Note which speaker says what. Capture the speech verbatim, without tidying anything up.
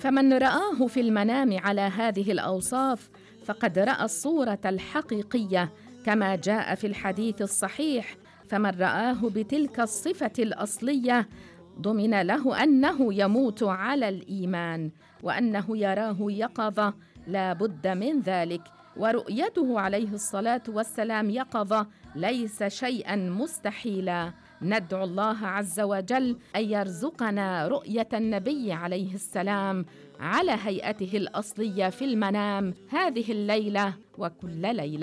Speaker 1: فمن رآه في المنام على هذه الأوصاف فقد رأى الصورة الحقيقية كما جاء في الحديث الصحيح. فمن رآه بتلك الصفة الأصلية ضمن له أنه يموت على الإيمان، وأنه يراه يقظة لا بد من ذلك. ورؤيته عليه الصلاة والسلام يقظة ليس شيئا مستحيلا. ندعو الله عز وجل أن يرزقنا رؤية النبي عليه السلام على هيئته الأصلية في المنام هذه الليلة وكل ليلة.